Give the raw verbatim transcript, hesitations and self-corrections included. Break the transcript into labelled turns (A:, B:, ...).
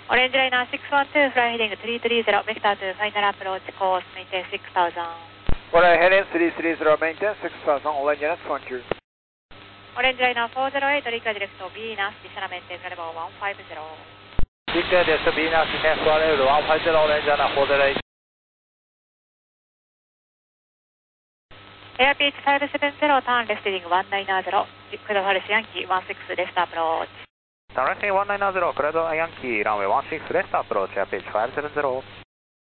A: オレンジライナーシックスワンツー、フライヘディングスリースリーゼロ、ベクタートゥファイナルアプローチコース、メインテンシックスサウザン。
B: What I head in three three zero, maintain six thousand, Orange Line one two.
A: オレンジライナーフォーゼロエイト、リクアディレクト、ビーナス、ディシャナメンテンカレボーワンファイブゼロ。
C: リクアディレクト、ビーナス、テンスワレールワンファイブゼロ、オレンジライナーフォーゼロエイト。
A: エアピーチファイブセブンゼロ、ターンレフティディングワンナインゼロ、クラドファルシヤンキーワンシックスレフトアプローチ。
C: ターンレフティディングワンナインゼロ、クラドヤンキーランウェイワンシックスレフトアプローチ、エアピーチファイブセブンゼロ。